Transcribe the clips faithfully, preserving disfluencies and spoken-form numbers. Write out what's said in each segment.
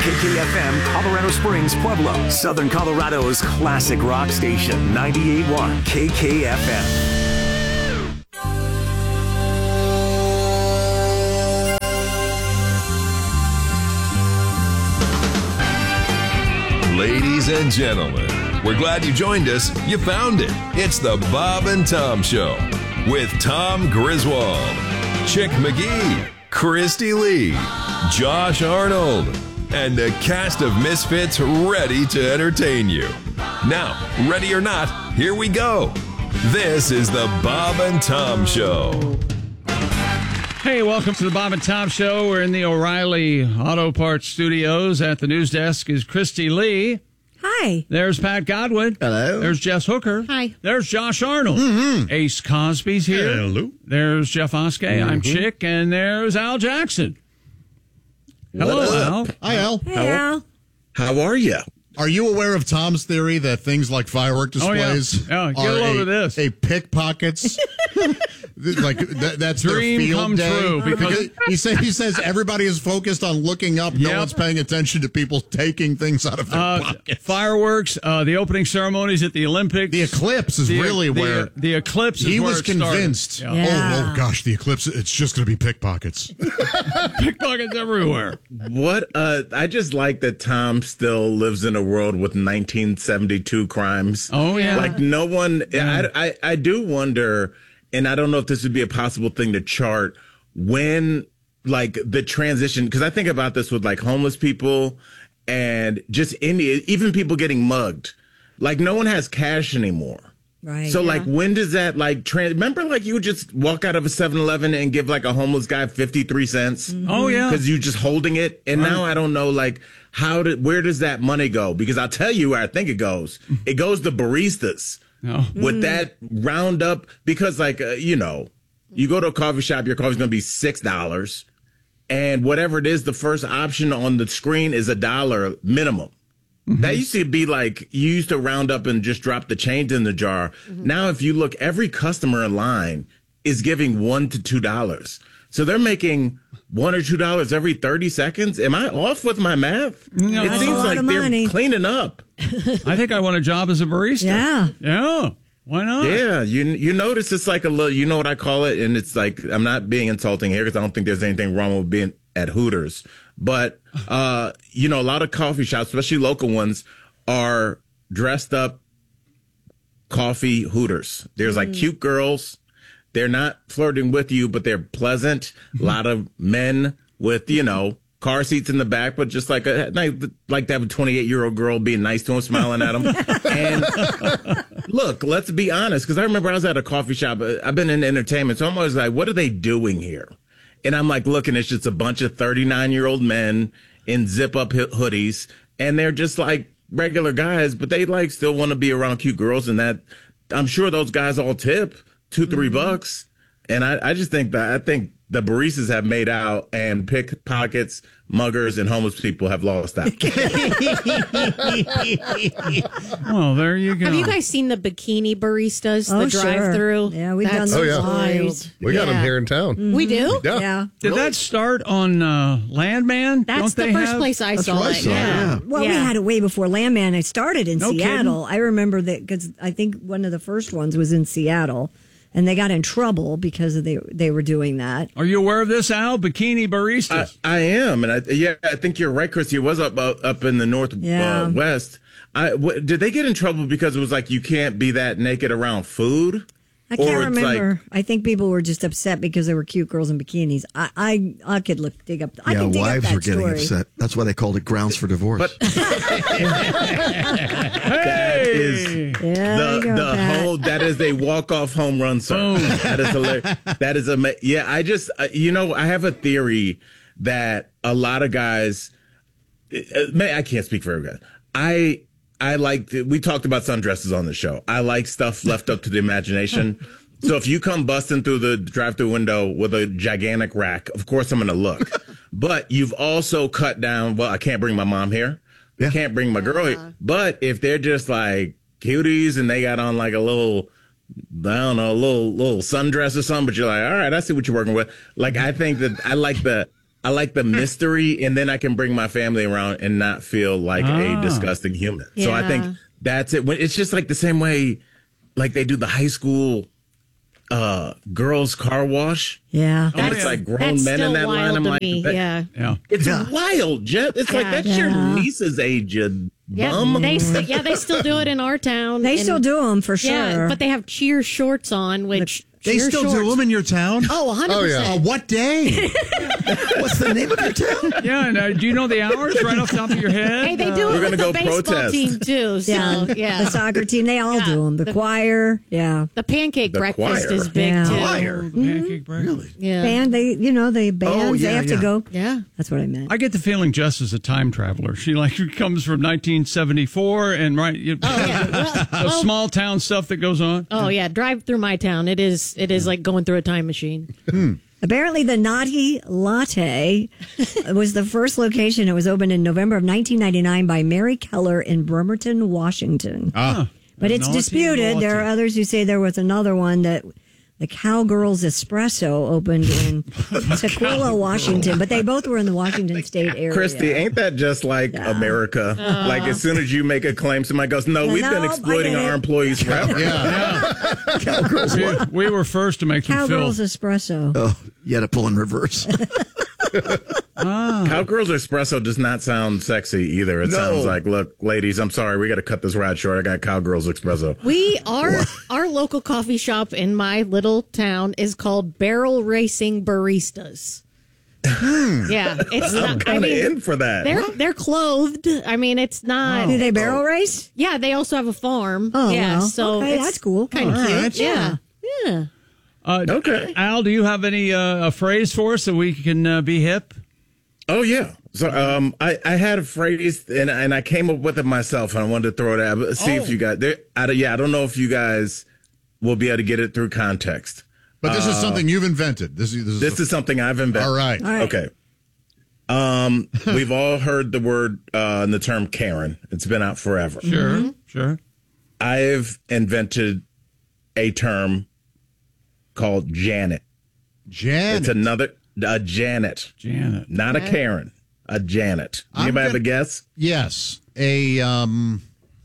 K K F M, Colorado Springs, Pueblo, Southern Colorado's classic rock station, ninety-eight point one K K F M. Ladies and gentlemen, we're glad you joined us. You found it. It's the Bob and Tom Show with Tom Griswold, Chick McGee, Christy Lee, Josh Arnold, and a cast of misfits ready to entertain you. Now, ready or not, here we go. This is the Bob and Tom Show. Hey, welcome to the Bob and Tom Show. We're in the O'Reilly Auto Parts Studios. At the news desk is Christy Lee. Hi. There's Pat Godwin. Hello. There's Jess Hooker. Hi. There's Josh Arnold. Mm-hmm. Ace Cosby's here. Hello. There's Jeff Oskey. Mm-hmm. I'm Chick. And there's Al Jackson. Hello, Al. Hi, Al. Hey, Al. How are you? Are you aware of Tom's theory that things like firework displays oh, yeah. Yeah, get are a load a, of this. a pickpockets? Like that, that's Dream their field come day. true, because- he says he says everybody is focused on looking up. Yep. No one's paying attention to people taking things out of their Uh, pockets. Fireworks, uh, the opening ceremonies at the Olympics. The eclipse is The- really the, where the eclipse. Is he where was it started. convinced. Yeah. Yeah. Oh, oh gosh, the eclipse. It's just going to be pickpockets. Pickpockets everywhere. What? Uh, I just like that Tom still lives in a world with nineteen seventy-two crimes. Oh yeah. Like no one. I, I I do wonder, and I don't know if this would be a possible thing to chart when, like the transition. Because I think about this with like homeless people and just any even people getting mugged. Like no one has cash anymore. Right. So, yeah. like, when does that, like, trans- remember, like, you would just walk out of a seven eleven and give, like, a homeless guy fifty-three cents? Mm-hmm. Oh, yeah. Because you're just holding it. And Right. now I don't know, like, how did, where does that money go? Because I'll tell you where I think it goes. It goes to baristas Oh. with that roundup. Because, like, uh, you know, you go to a coffee shop, your coffee's going to be six dollars. And whatever it is, the first option on the screen is a dollar minimum. That used to be like, you used to round up and just drop the change in the jar. Mm-hmm. Now, if you look, every customer in line is giving one to two dollars. So they're making one or two dollars every thirty seconds. Am I off with my math? No. It That's seems a lot like of they're money. cleaning up. I think I want a job as a barista. Yeah. Yeah. Why not? Yeah, you you notice it's like a little, you know what I call it? And it's like, I'm not being insulting here because I don't think there's anything wrong with being at Hooters. But, uh, you know, a lot of coffee shops, especially local ones, are dressed up coffee Hooters. There's like cute girls. They're not flirting with you, but they're pleasant. A lot of men with, you know, car seats in the back, but just like a like to have a twenty-eight year old girl being nice to him, smiling at him. And look, let's be honest, because I remember I was at a coffee shop. I've been in entertainment, so I'm always like, what are they doing here? And I'm like, looking, it's just a bunch of thirty-nine year old men in zip up hoodies, and they're just like regular guys, but they like still want to be around cute girls. And that, I'm sure those guys all tip two, three mm-hmm. bucks. And I, I just think that I think the baristas have made out, and pickpockets, muggers, and homeless people have lost out. Well, there you go. Have you guys seen the bikini baristas, Oh, the drive-through? Sure. Yeah, we've That's done Oh, yeah. wild. We got Yeah. them here in town. Mm-hmm. We do? Yeah. Yeah. Did that start on uh, Landman? That's Don't the they first have? place I That's saw what I it. saw, yeah. yeah. Well, we Yeah. had it way before Landman. I started in No Seattle. kidding. I remember that because I think one of the first ones was in Seattle, and they got in trouble because of they they were doing that. Are you aware of this, Al? Bikini I, baristas. I am, and I, yeah, I think you're right, Christy. It was up uh, up in the northwest. Yeah. Uh, west. I w- did they get in trouble because it was like you can't be that naked around food? I can't Or it's remember. I think people were just upset because there were cute girls in bikinis. I I, I could look dig up. I Yeah, can dig wives up that were getting story. upset. That's why they called it grounds for divorce. But that is Yeah, there the you go, the Pat. whole that is a walk off home run, sir. Boom. That is hilarious. That is a yeah. I just uh, you know I have a theory that a lot of guys. Uh, may I can't speak for every guy. I I like we talked about sundresses on the show. I like stuff left up to the imagination. So if you come busting through the drive-through window with a gigantic rack, of course I'm going to look. But you've also cut down. Well, I can't bring my mom here. Yeah. I can't bring my girl here. But if they're just like cuties and they got on like a little, I don't know, a little little sundress or something, but you're like, all right, I see what you're working with. Like I think that I like the. I like the mystery, and then I can bring my family around and not feel like Ah. a disgusting human. So I think Yeah. that's it. When it's just like the same way, like they do the high school uh, girls' car wash. Yeah. And it's like grown That's men in still that line. wild I'm to like, me. that- Yeah. Yeah. it's Yeah. wild, Jet. It's like Yeah. that's your Yeah. niece's age, you Yeah, bum. they st- yeah they still do it in our town. They and- still do them for sure. Yeah, but they have cheer shorts on, which They cheer still shorts. do them in your town? Oh, one hundred Uh, percent. what day? What's the name of your town? Yeah, and uh, do you know the hours right off the top of your head? Hey, they Uh, do We're it with gonna the go baseball protest. team too. So yeah. yeah, The soccer team, they all Yeah. do them. The, The- choir, yeah. the pancake The breakfast choir. is big Yeah. too. Choir. Pancake bread. Really? Yeah, Band, they, you know, they bands, yeah, they have to yeah. go. yeah. That's what I meant. I get the feeling Jess is a time traveler. She like comes from nineteen seventy-four and right, you, Oh yeah. Well, the well, small town stuff that goes on. oh yeah. Drive through my town. It is. It is like going through a time machine. Apparently, the Naughty Latte was the first location. It was opened in November of nineteen ninety-nine by Mary Keller in Bremerton, Washington. Ah. But it's Naughty disputed. There are Latte. others who say there was another one that the Cowgirls Espresso opened in Tukwila, Washington. But they both were in the Washington State area. Christy, ain't that just like America? Like as soon as you make a claim, somebody goes, "No, we've No, been I exploiting get our it. employees forever." Yeah. we, we were first to make them Cowgirls fill. Espresso. Oh, you had to pull in reverse. Cowgirls Espresso does not sound sexy either. It No. sounds like, look, ladies, I'm sorry, we got to cut this ride short. I got Cowgirls Espresso. We are our local coffee shop in my little town is called Barrel Racing Baristas. yeah, it's I'm not. I kind of mean, in for that. they're they're clothed. I mean, it's not. Do they barrel race? Yeah, they also have a farm. Oh, yeah, well. so Okay, it's that's cool. Kind of All cute. right. Yeah, yeah. Uh, Okay. Al, do you have any uh, a phrase for us so we can uh, be hip? Oh yeah. So um, I, I had a phrase and and I came up with it myself and I wanted to throw it out. See if Oh. you guys. There, I, yeah, I don't know if you guys will be able to get it through context. But this is something you've invented. This is, this is, This is something I've invented. all right. All right. Okay. Um, we've all heard the word uh, and the term Karen. It's been out forever. Sure, sure. I've invented a term called Janet. Janet. It's another a Janet, Janet. not a Karen, a Janet. I'm Anybody have gonna- a guess? Yes. A, um,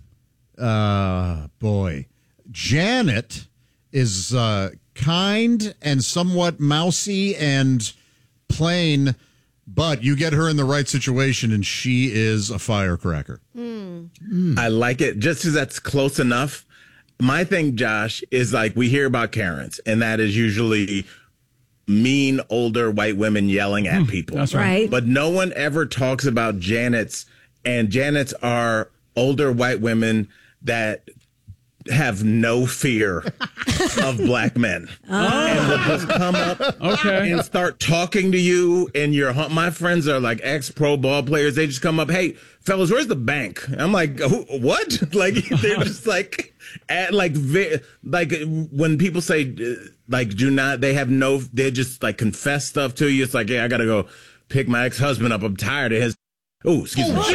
uh, boy. Janet is uh, kind and somewhat mousy and plain, but you get her in the right situation and she is a firecracker. I like it just because that's close enough. My thing, Josh, is like we hear about Karens, and that is usually mean older white women yelling at people. That's right. Right. But no one ever talks about Janets, and Janets are older white women that have no fear of black men. And will just come up Okay. and start talking to you. And your my friends are like ex pro ball players. They just come up, hey, fellas, where's the bank? I'm like, "Who- what? Like they're just like, at, like, ve- like when people say uh, like, do not, they have no, they just like confess stuff to you. It's like, yeah, I gotta go pick my ex husband up. I'm tired of his. Oh, excuse me.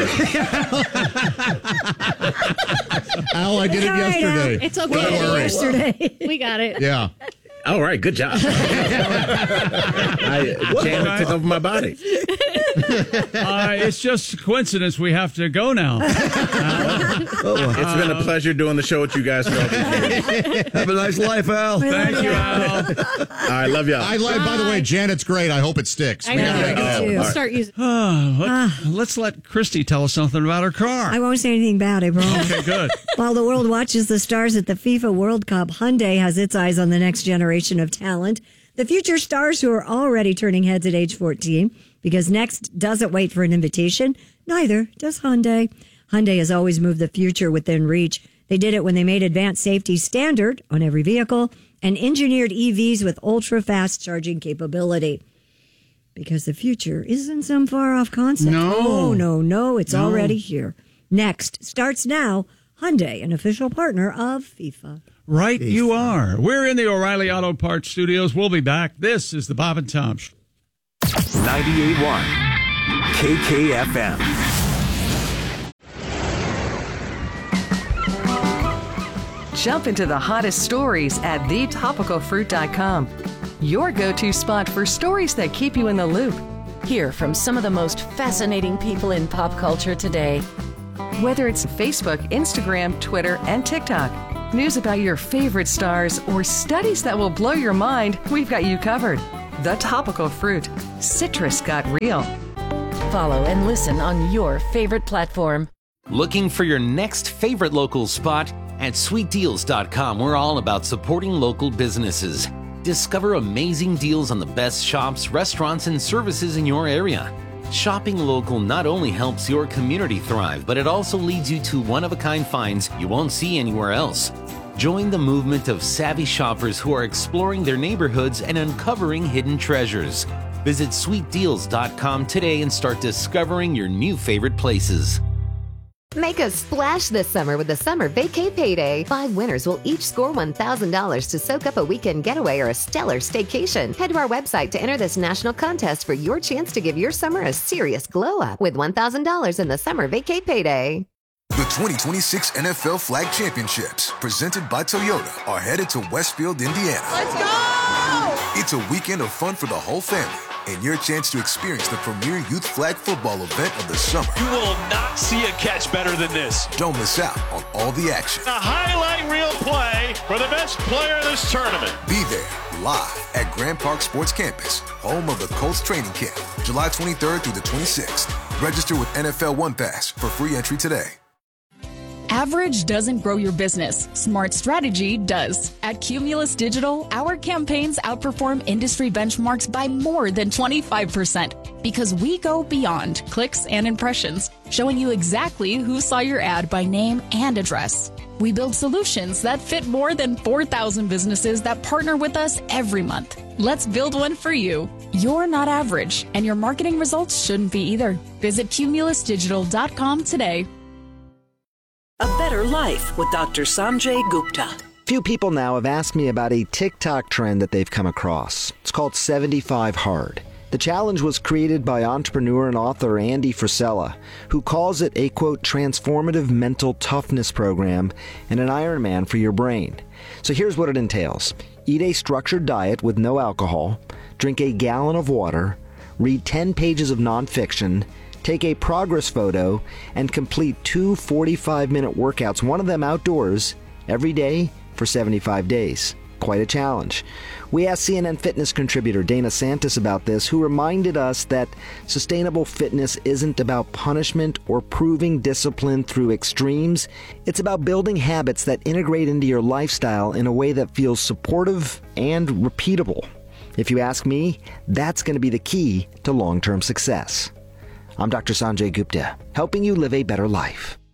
Al, I did it All right, Al. yesterday. It's okay. Don't worry. Yesterday. We got it. Yeah. All right, good job. I Janet took over my body. Uh, it's just a coincidence we have to go now. It's been a pleasure doing the show with you guys. For all these years. Have a nice life, Al. Thank you, Al. All right, love y'all. I like, by the way, Janet's great. I hope it sticks. I We know. gotta make it Me happen. too. We'll start using. Let, let's let Christy tell us something about her car. I won't say anything bad, I promise. Okay, good. While the world watches the stars at the FIFA World Cup, Hyundai has its eyes on the next generation of talent, the future stars who are already turning heads at age fourteen, because Next doesn't wait for an invitation. Neither does Hyundai. Hyundai has always moved the future within reach. They did it when they made advanced safety standard on every vehicle and engineered E Vs with ultra-fast charging capability. Because the future isn't some far-off concept. No. Oh, no, no. It's already here. Next starts now. Hyundai, an official partner of FIFA. Right, you are. We're in the O'Reilly Auto Parts Studios. We'll be back. This is the Bob and Tom Show. ninety-eight point one K K F M. Jump into the hottest stories at the topical fruit dot com. Your go-to spot for stories that keep you in the loop. Hear from some of the most fascinating people in pop culture today. Whether it's Facebook, Instagram, Twitter, and TikTok, news about your favorite stars, or studies that will blow your mind, we've got you covered. The Topical Fruit. Citrus got real. Follow and listen on your favorite platform. Looking for your next favorite local spot? At sweet deals dot com, we're all about supporting local businesses. Discover amazing deals on the best shops, restaurants, and services in your area. Shopping local not only helps your community thrive, but it also leads you to one-of-a-kind finds you won't see anywhere else. Join the movement of savvy shoppers who are exploring their neighborhoods and uncovering hidden treasures. Visit sweet deals dot com today and start discovering your new favorite places. Make a splash this summer with the Summer Vacay Payday. Five winners will each score one thousand dollars to soak up a weekend getaway or a stellar staycation. Head to our website to enter this national contest for your chance to give your summer a serious glow up with one thousand dollars in the Summer Vacay Payday. The twenty twenty-six N F L Flag Championships, presented by Toyota, are headed to Westfield, Indiana. Let's go! It's a weekend of fun for the whole family, and your chance to experience the premier youth flag football event of the summer. You will not see a catch better than this. Don't miss out on all the action. A highlight reel play for the best player of this tournament. Be there live at Grand Park Sports Campus, home of the Colts training camp, July twenty-third through the twenty-sixth. Register with N F L One Pass for free entry today. Average doesn't grow your business. Smart strategy does. At Cumulus Digital, our campaigns outperform industry benchmarks by more than twenty-five percent because we go beyond clicks and impressions, showing you exactly who saw your ad by name and address. We build solutions that fit more than four thousand businesses that partner with us every month. Let's build one for you. You're not average, and your marketing results shouldn't be either. Visit cumulus digital dot com today. A Better Life with Doctor Sanjay Gupta. Few people now have asked me about a TikTok trend that they've come across. It's called seventy-five hard. The challenge was created by entrepreneur and author Andy Frisella, who calls it a, quote, transformative mental toughness program and an Ironman for your brain. So here's what it entails. Eat a structured diet with no alcohol, drink a gallon of water, read ten pages of nonfiction, take a progress photo, and complete two forty-five minute workouts, one of them outdoors, every day for seventy-five days. Quite a challenge. We asked C N N Fitness contributor Dana Santis about this, who reminded us that sustainable fitness isn't about punishment or proving discipline through extremes. It's about building habits that integrate into your lifestyle in a way that feels supportive and repeatable. If you ask me, that's going to be the key to long-term success. I'm Doctor Sanjay Gupta, helping you live a better life.